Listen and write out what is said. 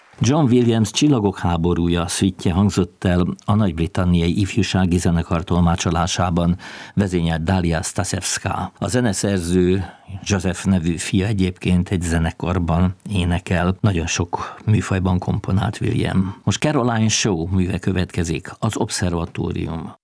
John Williams Csillagok háborúja szüttye hangzott el a nagy-britanniai ifjúsági zenekar tolmácsolásában, vezényelt Dalia Stasevska. A zeneszerző Joseph nevű fia egyébként egy zenekarban énekel, nagyon sok műfajban komponált William. Most Caroline Shaw műve következik, az Obszervatórium.